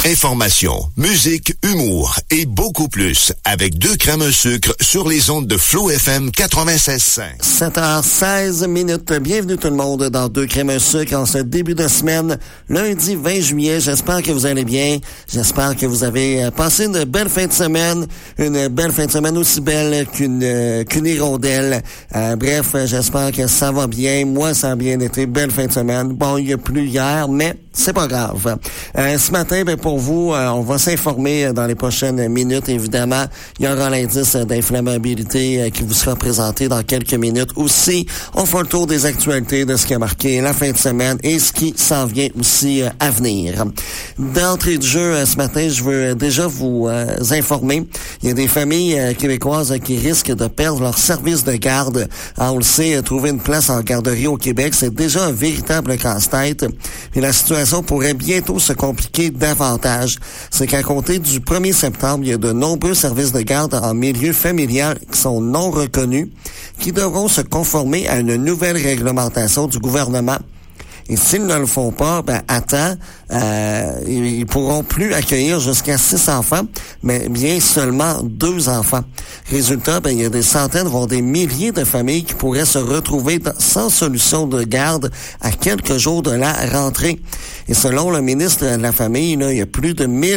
Information, musique, humour et beaucoup plus avec 2 crèmes un sucre sur les ondes de Flow FM 96.5. 7h16 minutes. Bienvenue tout le monde dans 2 crèmes un sucre en ce début de semaine, lundi 20 juillet. J'espère que vous allez bien. J'espère que vous avez passé une belle fin de semaine. Une belle fin de semaine aussi belle qu'une hirondelle. Bref, j'espère que ça va bien. Moi, ça a bien été. Belle fin de semaine. Bon, il y a plu hier, mais c'est pas grave. Ce matin, pour vous, on va s'informer dans les prochaines minutes, évidemment. Il y aura l'indice d'inflammabilité qui vous sera présenté dans quelques minutes. Aussi, on fera le tour des actualités de ce qui a marqué la fin de semaine et ce qui s'en vient aussi à venir. D'entrée de jeu, ce matin, je veux déjà vous informer. Il y a des familles québécoises qui risquent de perdre leur service de garde. On le sait, trouver une place en garderie au Québec, c'est déjà un véritable casse-tête. Puis la situation pourrait bientôt se compliquer davantage. C'est qu'à compter du 1er septembre, il y a de nombreux services de garde en milieu familial qui sont non reconnus, qui devront se conformer à une nouvelle réglementation du gouvernement. Et s'ils ne le font pas, à temps, ils pourront plus accueillir jusqu'à 6 enfants, mais bien seulement 2 enfants. Résultat, il y a des centaines, voire des milliers de familles qui pourraient se retrouver sans solution de garde à quelques jours de la rentrée. Et selon le ministre de la Famille, il y a plus de 1000